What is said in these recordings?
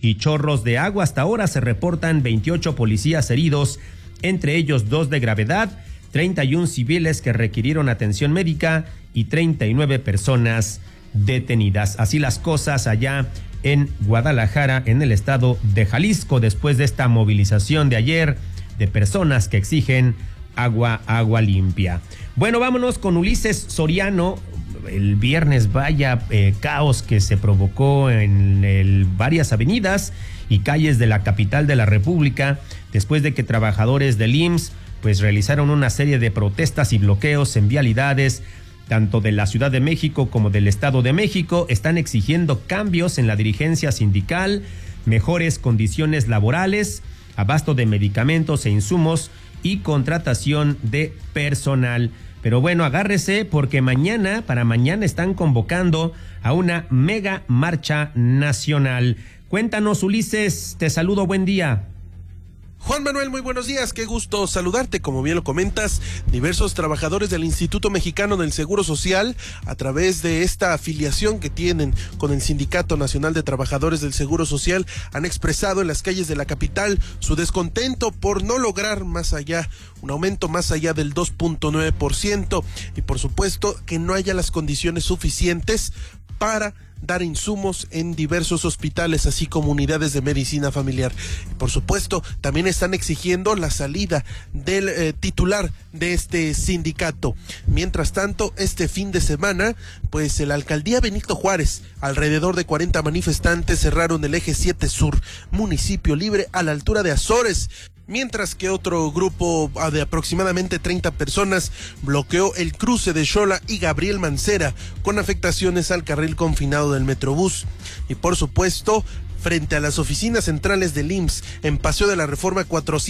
y chorros de agua. Hasta ahora se reportan 28 policías heridos, entre ellos 2 de gravedad, 31 civiles que requirieron atención médica y 39 personas detenidas. Así las cosas allá en Guadalajara, en el estado de Jalisco, después de esta movilización de ayer de personas que exigen agua limpia. Bueno, vámonos con Ulises Soriano. El viernes, vaya caos que se provocó en varias avenidas y calles de la capital de la República, después de que trabajadores del IMSS pues realizaron una serie de protestas y bloqueos en vialidades tanto de la Ciudad de México como del Estado de México. Están exigiendo cambios en la dirigencia sindical, mejores condiciones laborales, abasto de medicamentos e insumos y contratación de personal. Pero bueno, agárrese porque para mañana están convocando a una mega marcha nacional. Cuéntanos, Ulises, te saludo, buen día. Juan Manuel, muy buenos días, qué gusto saludarte. Como bien lo comentas, diversos trabajadores del Instituto Mexicano del Seguro Social, a través de esta afiliación que tienen con el Sindicato Nacional de Trabajadores del Seguro Social, han expresado en las calles de la capital su descontento por no lograr un aumento más allá del 2.9%, y por supuesto que no haya las condiciones suficientes para dar insumos en diversos hospitales, así como unidades de medicina familiar. Y por supuesto, también están exigiendo la salida del titular de este sindicato. Mientras tanto, este fin de semana, pues en la alcaldía Benito Juárez, alrededor de 40 manifestantes cerraron el eje 7 Sur, municipio libre a la altura de Azores, mientras que otro grupo de aproximadamente 30 personas bloqueó el cruce de Xola y Gabriel Mancera, con afectaciones al carril confinado del Metrobús. Y por supuesto, frente a las oficinas centrales del IMSS en Paseo de la Reforma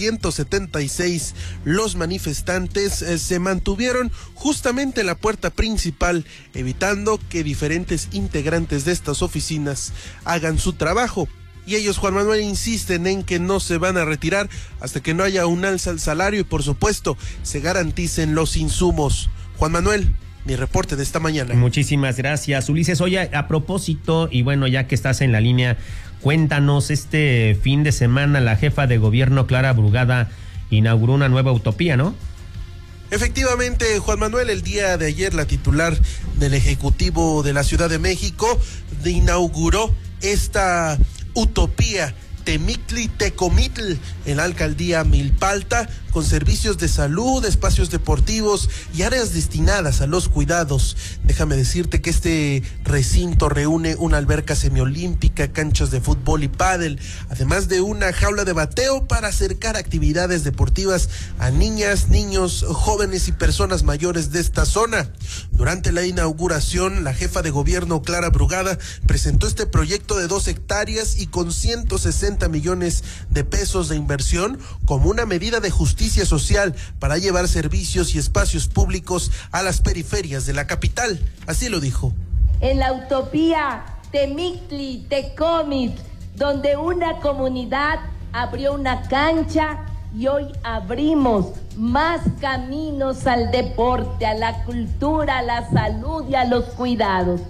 476, los manifestantes se mantuvieron justamente en la puerta principal, evitando que diferentes integrantes de estas oficinas hagan su trabajo. Y ellos, Juan Manuel, insisten en que no se van a retirar hasta que no haya un alza al salario y, por supuesto, se garanticen los insumos. Juan Manuel, mi reporte de esta mañana. Muchísimas gracias, Ulises. Oye, a propósito, y bueno, ya que estás en la línea, cuéntanos, este fin de semana la jefa de gobierno, Clara Brugada, inauguró una nueva utopía, ¿no? Efectivamente, Juan Manuel, el día de ayer la titular del Ejecutivo de la Ciudad de México inauguró esta utopía Temictli-Tecomitl en la alcaldía Milpalta, con servicios de salud, espacios deportivos y áreas destinadas a los cuidados. Déjame decirte que este recinto reúne una alberca semiolímpica, canchas de fútbol y pádel, además de una jaula de bateo para acercar actividades deportivas a niñas, niños, jóvenes y personas mayores de esta zona. Durante la inauguración, la jefa de gobierno, Clara Brugada, presentó este proyecto de 2 hectáreas y con 160 millones de pesos de inversión como una medida de justicia social para llevar servicios y espacios públicos a las periferias de la capital. Así lo dijo. En la utopía Temictli-Tecomitl, donde una comunidad abrió una cancha y hoy abrimos más caminos al deporte, a la cultura, a la salud y a los cuidados.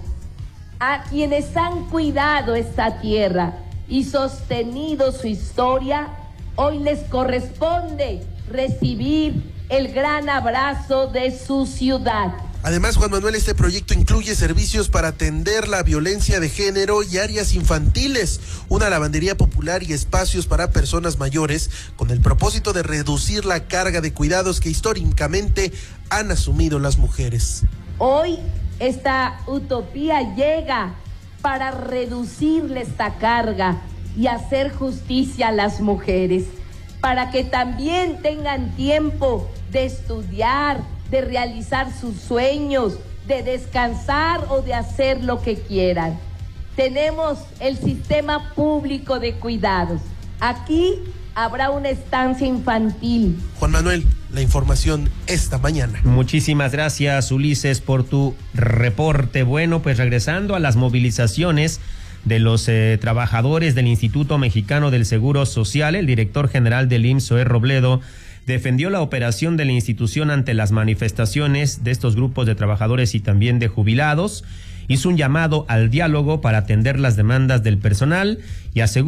A quienes han cuidado esta tierra y sostenido su historia, hoy les corresponde recibir el gran abrazo de su ciudad. Además, Juan Manuel, este proyecto incluye servicios para atender la violencia de género y áreas infantiles, una lavandería popular y espacios para personas mayores, con el propósito de reducir la carga de cuidados que históricamente han asumido las mujeres. Hoy esta utopía llega para reducirle esta carga y hacer justicia a las mujeres, para que también tengan tiempo de estudiar, de realizar sus sueños, de descansar o de hacer lo que quieran. Tenemos el sistema público de cuidados. Aquí habrá una estancia infantil. Juan Manuel, la información esta mañana. Muchísimas gracias, Ulises, por tu reporte. Bueno, pues regresando a las movilizaciones de los trabajadores del Instituto Mexicano del Seguro Social, el director general del IMSS, Zoé Robledo, defendió la operación de la institución ante las manifestaciones de estos grupos de trabajadores y también de jubilados. Hizo un llamado al diálogo para atender las demandas del personal y aseguró